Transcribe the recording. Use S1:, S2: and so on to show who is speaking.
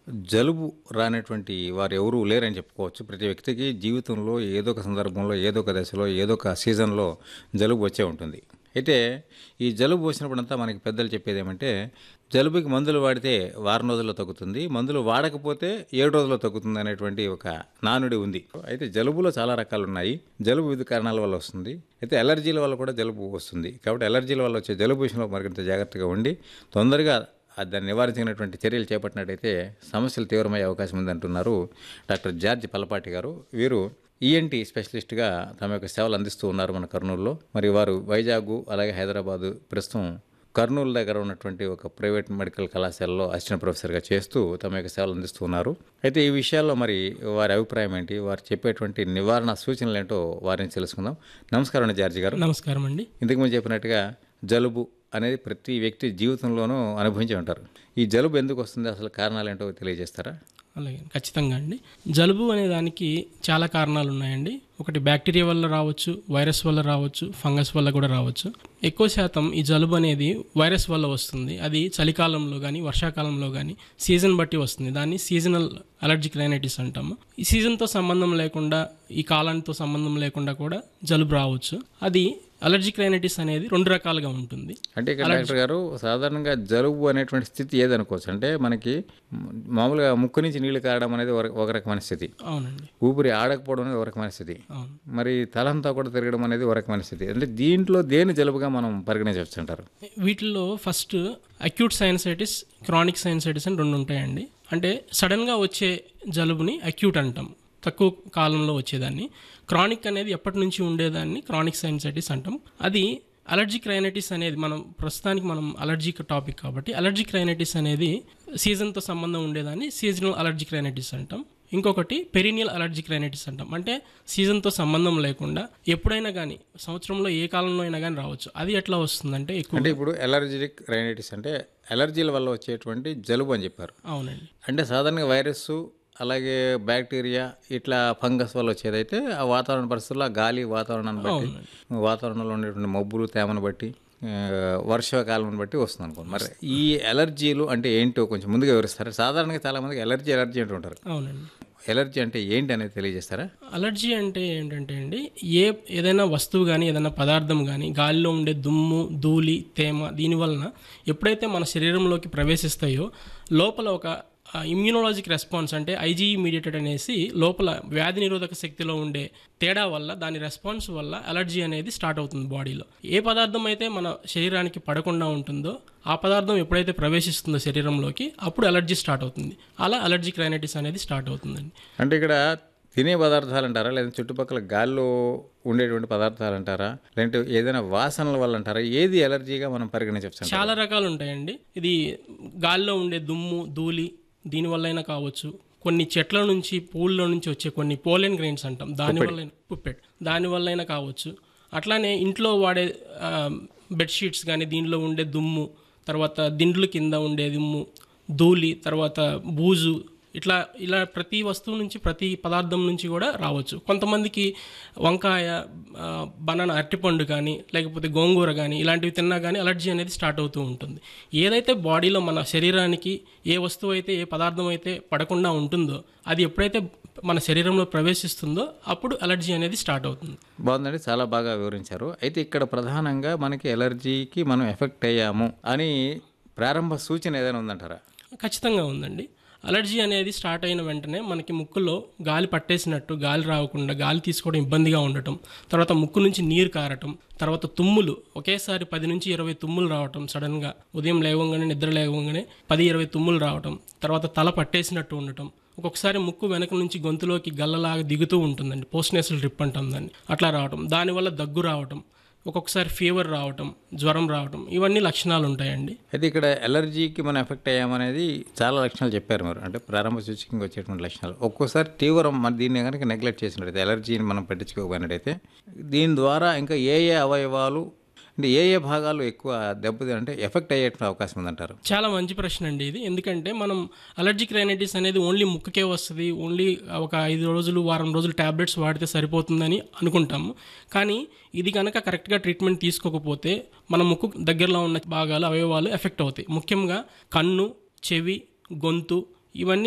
S1: జలుబు రానటువంటి వారు ఎవరూ లేరని చెప్పుకోవచ్చు. ప్రతి వ్యక్తికి జీవితంలో ఏదో ఒక సందర్భంలో, ఏదో ఒక దశలో, ఏదో ఒక సీజన్‌లో జలుబు వచ్చే ఉంటుంది. అయితే ఈ జలుబు వచ్చినప్పుడంతా మనకి పెద్దలు చెప్పేదేమంటే, జలుబుకి మందులు వాడితే వారం రోజుల్లో తగ్గుతుంది. మందులు వాడకపోతే 7 రోజుల్లో తగ్గుతుంది అనేటువంటి ఒక నానుడి ఉంది. అయితే జలుబులో చాలా రకాలున్నాయి. జలుబు వివిధ కారణాల వల్ల వస్తుంది. అయితే అలర్జీల వల్ల కూడా జలుబు వస్తుంది. కాబట్టి అలర్జీల వల్ల వచ్చే జలుబు విషయంలో మరింత జాగ్రత్తగా ఉండి తొందరగా దాన్ని నివారించినటువంటి చర్యలు చేపట్టినట్టయితే సమస్యలు తీవ్రమయ్యే అవకాశం ఉందంటున్నారు డాక్టర్ జార్జ్ పల్లపాటి గారు. వీరు ఈఎన్టీ స్పెషలిస్ట్గా తమ యొక్క సేవలు అందిస్తూ ఉన్నారు మన కర్నూలులో. మరి వారు వైజాగ్ అలాగే హైదరాబాదు, ప్రస్తుతం కర్నూలు దగ్గర ఉన్నటువంటి ఒక ప్రైవేట్ మెడికల్ కళాశాలలో అసిస్టెంట్ ప్రొఫెసర్గా చేస్తూ తమ యొక్క సేవలు అందిస్తూ ఉన్నారు. అయితే ఈ విషయాల్లో మరి వారి అభిప్రాయం ఏంటి, వారు చెప్పేటువంటి నివారణ సూచనలు ఏంటో వారిని తెలుసుకుందాం. నమస్కారం అండి జార్జి గారు.
S2: నమస్కారం అండి.
S1: ఇంతకుముందు చెప్పినట్టుగా జలుబు అనేది ప్రతి వ్యక్తి జీవితంలోనూ అనుభవించి ఉంటారు. ఈ జలుబు ఎందుకు వస్తుంది, అసలు కారణాలు ఏంటో తెలియజేస్తారా?
S2: అలాగే ఖచ్చితంగా అండి. జలుబు అనే దానికి చాలా కారణాలు ఉన్నాయండి. ఒకటి బ్యాక్టీరియా వల్ల రావచ్చు, వైరస్ వల్ల రావచ్చు, ఫంగస్ వల్ల కూడా రావచ్చు. ఎక్కువ శాతం ఈ జలుబు అనేది వైరస్ వల్ల వస్తుంది. అది చలికాలంలో కానీ వర్షాకాలంలో కానీ సీజన్ బట్టి వస్తుంది. దాన్ని సీజనల్ అలర్జిక్ రైనైటిస్ అంటాము. ఈ సీజన్తో సంబంధం లేకుండా, ఈ కాలానితో సంబంధం లేకుండా కూడా జలుబు రావచ్చు. అది అలర్జిక్ రైనైటిస్ అనేది 2 రకాలుగా ఉంటుంది.
S1: అంటే ఇక్కడ డాక్టర్ గారు సాధారణంగా జలుబు అనేటువంటి స్థితి ఏదనుకోవచ్చు అంటే, మనకి మామూలుగా ముక్కు నుంచి నీళ్లు కారడం అనేది ఒక రకమైన స్థితి.
S2: అవునండి.
S1: ఊపిరి ఆడకపోవడం అనేది ఒక రకమైన స్థితి.
S2: అవును.
S1: మరి తలంతా కూడా తిరగడం అనేది ఒక రకమైన స్థితి. అంటే దీంట్లో దేని జలుబుగా మనం పరిగణించవచ్చు అంటారు?
S2: వీటిల్లో first acute sinusitis, chronic sinusitis అని 2 ఉంటాయండి. అంటే సడన్గా వచ్చే జలుబుని అక్యూట్ అంటాం, తక్కువ కాలంలో వచ్చేదాన్ని. క్రానిక్ అనేది ఎప్పటి నుంచి ఉండేదాన్ని క్రానిక్ సైనసైటిస్ అంటాం. అది అలర్జిక్ రైనైటిస్ అనేది ప్రస్తుతానికి మనం అలర్జిక్ టాపిక్ కాబట్టి అలర్జిక్ రైనైటిస్ అనేది సీజన్తో సంబంధం ఉండేదాన్ని సీజనల్ అలర్జిక్ రైనైటిస్ అంటాం. ఇంకొకటి పెరినియల్ అలర్జిక్ రైనైటిస్ అంటాం. అంటే సీజన్తో సంబంధం లేకుండా ఎప్పుడైనా కానీ, సంవత్సరంలో ఏ కాలంలో అయినా కానీ రావచ్చు. అది ఎట్లా వస్తుందంటే
S1: అంటే ఇప్పుడు అలర్జిక్ రైనైటిస్ అంటే అలర్జీల వల్ల వచ్చేటువంటి జలుబు అని చెప్పారు.
S2: అవునండి.
S1: అంటే సాధారణంగా వైరస్ అలాగే బ్యాక్టీరియా ఇట్లా ఫంగస్ వల్ల వచ్చేదైతే ఆ వాతావరణ పరిస్థితుల్లో గాలి వాతావరణాన్ని బట్టి, వాతావరణంలో ఉండేటువంటి మబ్బులు తేమను బట్టి, వర్షాకాలం బట్టి వస్తుంది అనుకోండి. మరి ఈ అలర్జీలు అంటే ఏంటో కొంచెం ముందుగా వివరిస్తారా? సాధారణంగా చాలా మందికి ఎలర్జీ అంటుంటారు.
S2: అవునండి.
S1: ఎలర్జీ అంటే ఏంటి అనేది తెలియజేస్తారా?
S2: అలర్జీ అంటే ఏంటంటే అండి, ఏదైనా వస్తువు కానీ, ఏదైనా పదార్థం కానీ, గాలిలో ఉండే దుమ్ము, ధూళి, తేమ, దీనివలన ఎప్పుడైతే మన శరీరంలోకి ప్రవేశిస్తాయో లోపల ఒక ఇమ్యూనలాజిక్ రెస్పాన్స్ అంటే ఐజీఈ మీడియేటెడ్ అనేసి లోపల వ్యాధి నిరోధక శక్తిలో ఉండే తేడా వల్ల, దాని రెస్పాన్స్ వల్ల అలర్జీ అనేది స్టార్ట్ అవుతుంది బాడీలో. ఏ పదార్థం అయితే మన శరీరానికి పడకుండా ఉంటుందో ఆ పదార్థం ఎప్పుడైతే ప్రవేశిస్తుందో శరీరంలోకి, అప్పుడు అలర్జీ స్టార్ట్ అవుతుంది. అలా అలర్జిక్ రైనైటిస్ అనేది స్టార్ట్ అవుతుందండి.
S1: అంటే ఇక్కడ తినే పదార్థాలు అంటారా, లేదా చుట్టుపక్కల గాల్లో ఉండేటువంటి పదార్థాలు అంటారా, లేదంటే ఏదైనా వాసనల వల్ల అంటారా? ఏది ఎలర్జీగా మనం పరిగణించవచ్చు?
S2: చాలా రకాలు ఉంటాయండి. ఇది గాల్లో ఉండే దుమ్ము, ధూళి, దీనివల్ల అయినా కావచ్చు. కొన్ని చెట్ల నుంచి, పూల్లో నుంచి వచ్చే కొన్ని పోలెన్ గ్రెయిన్స్ అంటాం, దానివల్ల దానివల్ల అయినా కావచ్చు. అట్లానే ఇంట్లో వాడే బెడ్షీట్స్ కానీ, దీనిలో ఉండే దుమ్ము, తర్వాత దిండ్ల కింద ఉండే దుమ్ము, ధూళి, తర్వాత బూజు, ఇలా ప్రతి వస్తువు నుంచి, ప్రతి పదార్థం నుంచి కూడా రావచ్చు. కొంతమందికి వంకాయ, బనానా, అరటిపండు కానీ, లేకపోతే గోంగూర కానీ ఇలాంటివి తిన్నా కానీ అలర్జీ అనేది స్టార్ట్ అవుతూ ఉంటుంది. ఏదైతే బాడీలో మన శరీరానికి ఏ వస్తువు అయితే, ఏ పదార్థం అయితే పడకుండా ఉంటుందో అది ఎప్పుడైతే మన శరీరంలో ప్రవేశిస్తుందో అప్పుడు అలర్జీ అనేది స్టార్ట్ అవుతుంది.
S1: బాగుందండి, చాలా బాగా వివరించారు. అయితే ఇక్కడ ప్రధానంగా మనకి ఎలర్జీకి మనం ఎఫెక్ట్ అయ్యాము అని ప్రారంభ సూచన ఏదైనా ఉందంటారా?
S2: ఖచ్చితంగా ఉందండి. అలర్జీ అనేది స్టార్ట్ అయిన వెంటనే మనకి ముక్కులో గాలి పట్టేసినట్టు, గాలి రాకుండా, గాలి తీసుకోవడం ఇబ్బందిగా ఉండటం, తర్వాత ముక్కు నుంచి నీరు కారటం, తర్వాత తుమ్ములు, ఒకేసారి 10 నుంచి 20 తుమ్ములు రావటం, సడన్గా ఉదయం లేవగానే, నిద్ర లేవగానే 10-20 తుమ్ములు రావటం, తర్వాత తల పట్టేసినట్టు ఉండటం, ఒక్కొక్కసారి ముక్కు వెనక నుంచి గొంతులోకి గల్లలాగా దిగుతూ ఉంటుందండి, పోస్ట్ నేసల్ డ్రిప్ అంటాం దాన్ని, అట్లా రావటం, దానివల్ల దగ్గు రావటం, ఒక్కొక్కసారి ఫీవర్ రావటం, జ్వరం రావటం, ఇవన్నీ లక్షణాలు ఉంటాయండి.
S1: అయితే ఇక్కడ ఎలర్జీకి మనం ఎఫెక్ట్ అయ్యామనేది చాలా లక్షణాలు చెప్పారు మీరు. అంటే ప్రారంభ సూచికగా వచ్చేటువంటి లక్షణాలు ఒక్కోసారి తీవ్రం, మన దీన్ని కనుక నెగ్లెక్ట్ చేసినట్టయితే, ఎలర్జీని మనం పట్టించుకోకపోయినట్టయితే దీని ద్వారా ఇంకా ఏ అవయవాలు అంటే ఏ భాగాలు ఎక్కువ అంటే ఎఫెక్ట్ అయ్యే అవకాశం ఉందంటారు?
S2: చాలా మంచి ప్రశ్న అండి ఇది. ఎందుకంటే మనం అలర్జిక్ రైనైటిస్ అనేది ఓన్లీ ముక్కుకే వస్తుంది, ఓన్లీ ఒక 5 రోజులు, వారం రోజులు ట్యాబ్లెట్స్ వాడితే సరిపోతుందని అనుకుంటాము. కానీ ఇది కనుక కరెక్ట్గా ట్రీట్మెంట్ తీసుకోకపోతే మన ముక్కు దగ్గరలో ఉన్న భాగాలు, అవయవాలు ఎఫెక్ట్ అవుతాయి. ముఖ్యంగా కన్ను, చెవి, గొంతు, ఇవన్నీ